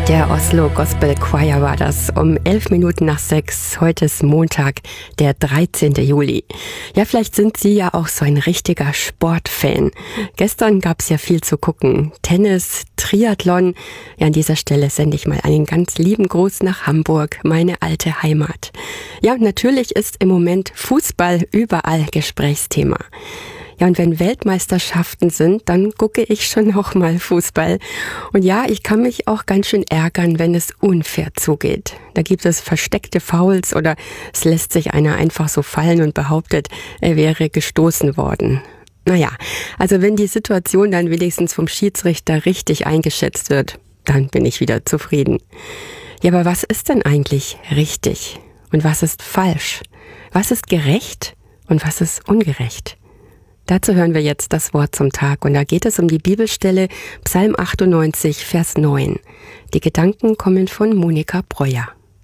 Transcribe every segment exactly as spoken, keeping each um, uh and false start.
Der Oslo Gospel Choir war das um elf Minuten nach sechs. Heute ist Montag, der dreizehnten Juli. Ja, vielleicht sind Sie ja auch so ein richtiger Sportfan. Gestern gab's ja viel zu gucken. Tennis, Triathlon. Ja, an dieser Stelle sende ich mal einen ganz lieben Gruß nach Hamburg, meine alte Heimat. Ja, und natürlich ist im Moment Fußball überall Gesprächsthema. Ja, und wenn Weltmeisterschaften sind, dann gucke ich schon auch mal Fußball. Und ja, ich kann mich auch ganz schön ärgern, wenn es unfair zugeht. Da gibt es versteckte Fouls oder es lässt sich einer einfach so fallen und behauptet, er wäre gestoßen worden. Naja, also wenn die Situation dann wenigstens vom Schiedsrichter richtig eingeschätzt wird, dann bin ich wieder zufrieden. Ja, aber was ist denn eigentlich richtig? Und was ist falsch? Was ist gerecht und was ist ungerecht? Dazu hören wir jetzt das Wort zum Tag und da geht es um die Bibelstelle Psalm achtundneunzig, Vers neun. Die Gedanken kommen von Monika Breuer.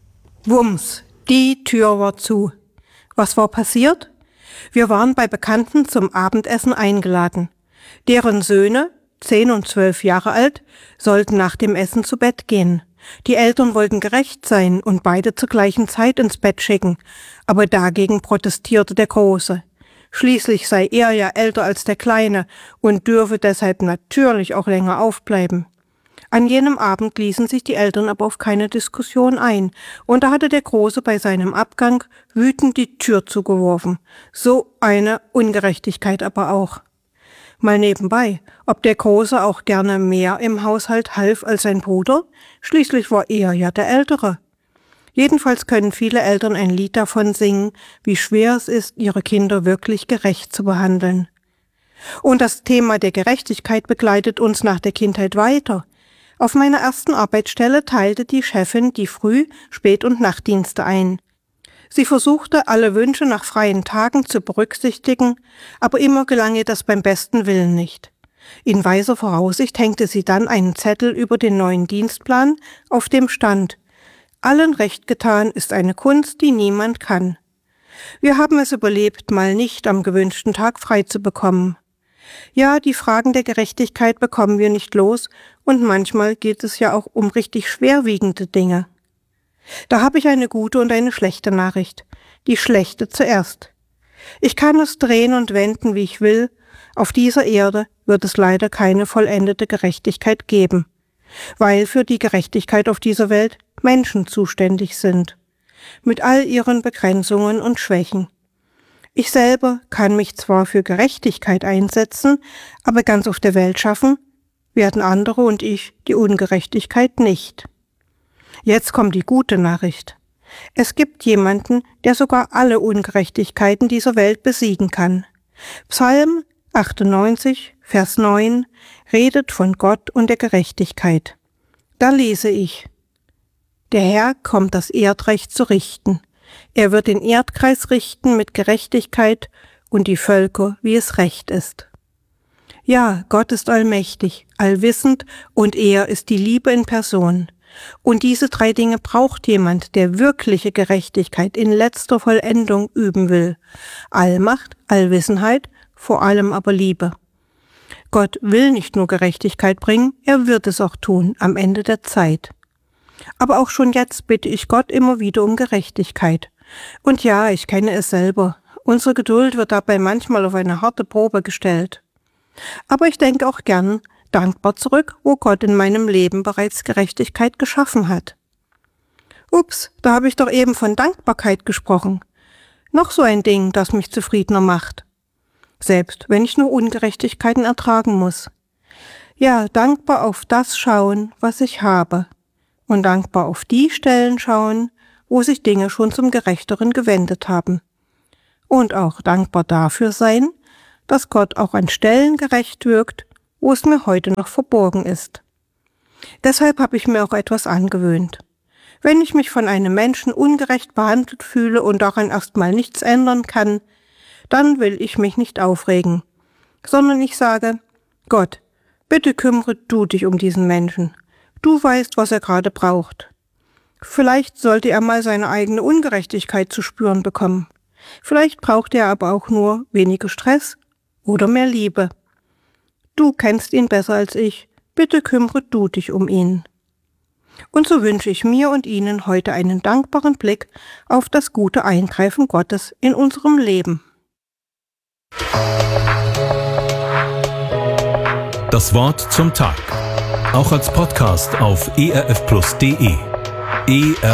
Wumms, die Tür war zu. Was war passiert? Wir waren bei Bekannten zum Abendessen eingeladen. Deren Söhne, zehn und zwölf Jahre alt, sollten nach dem Essen zu Bett gehen. Die Eltern wollten gerecht sein und beide zur gleichen Zeit ins Bett schicken, aber dagegen protestierte der Große. Schließlich sei er ja älter als der Kleine und dürfe deshalb natürlich auch länger aufbleiben. An jenem Abend ließen sich die Eltern aber auf keine Diskussion ein, und da hatte der Große bei seinem Abgang wütend die Tür zugeworfen. So eine Ungerechtigkeit aber auch. Mal nebenbei, ob der Große auch gerne mehr im Haushalt half als sein Bruder? Schließlich war er ja der Ältere. Jedenfalls können viele Eltern ein Lied davon singen, wie schwer es ist, ihre Kinder wirklich gerecht zu behandeln. Und das Thema der Gerechtigkeit begleitet uns nach der Kindheit weiter. Auf meiner ersten Arbeitsstelle teilte die Chefin die Früh-, Spät- und Nachtdienste ein. Sie versuchte, alle Wünsche nach freien Tagen zu berücksichtigen, aber immer gelang ihr das beim besten Willen nicht. In weiser Voraussicht hängte sie dann einen Zettel über den neuen Dienstplan, auf dem stand: Allen recht getan ist eine Kunst, die niemand kann. Wir haben es überlebt, mal nicht am gewünschten Tag frei zu bekommen. Ja, die Fragen der Gerechtigkeit bekommen wir nicht los, und manchmal geht es ja auch um richtig schwerwiegende Dinge. Da habe ich eine gute und eine schlechte Nachricht. Die schlechte zuerst. Ich kann es drehen und wenden, wie ich will. Auf dieser Erde wird es leider keine vollendete Gerechtigkeit geben, weil für die Gerechtigkeit auf dieser Welt Menschen zuständig sind, mit all ihren Begrenzungen und Schwächen. Ich selber kann mich zwar für Gerechtigkeit einsetzen, aber ganz auf der Welt schaffen werden andere und ich die Ungerechtigkeit nicht. Jetzt kommt die gute Nachricht. Es gibt jemanden, der sogar alle Ungerechtigkeiten dieser Welt besiegen kann. Psalm achtundneunzig, Vers neun redet von Gott und der Gerechtigkeit. Da lese ich: Der Herr kommt das Erdreich zu richten. Er wird den Erdkreis richten mit Gerechtigkeit und die Völker, wie es recht ist. Ja, Gott ist allmächtig, allwissend und er ist die Liebe in Person. Und diese drei Dinge braucht jemand, der wirkliche Gerechtigkeit in letzter Vollendung üben will. Allmacht, Allwissenheit, vor allem aber Liebe. Gott will nicht nur Gerechtigkeit bringen, er wird es auch tun am Ende der Zeit. Aber auch schon jetzt bitte ich Gott immer wieder um Gerechtigkeit. Und ja, ich kenne es selber. Unsere Geduld wird dabei manchmal auf eine harte Probe gestellt. Aber ich denke auch gern dankbar zurück, wo Gott in meinem Leben bereits Gerechtigkeit geschaffen hat. Ups, da habe ich doch eben von Dankbarkeit gesprochen. Noch so ein Ding, das mich zufriedener macht. Selbst wenn ich nur Ungerechtigkeiten ertragen muss. Ja, dankbar auf das schauen, was ich habe. Und dankbar auf die Stellen schauen, wo sich Dinge schon zum Gerechteren gewendet haben. Und auch dankbar dafür sein, dass Gott auch an Stellen gerecht wirkt, wo es mir heute noch verborgen ist. Deshalb habe ich mir auch etwas angewöhnt. Wenn ich mich von einem Menschen ungerecht behandelt fühle und daran erstmal nichts ändern kann, dann will ich mich nicht aufregen, sondern ich sage: Gott, bitte kümmere du dich um diesen Menschen. Du weißt, was er gerade braucht. Vielleicht sollte er mal seine eigene Ungerechtigkeit zu spüren bekommen. Vielleicht braucht er aber auch nur weniger Stress oder mehr Liebe. Du kennst ihn besser als ich. Bitte kümmere du dich um ihn. Und so wünsche ich mir und Ihnen heute einen dankbaren Blick auf das gute Eingreifen Gottes in unserem Leben. Das Wort zum Tag. Auch als Podcast auf e r f plus punkt d e. E R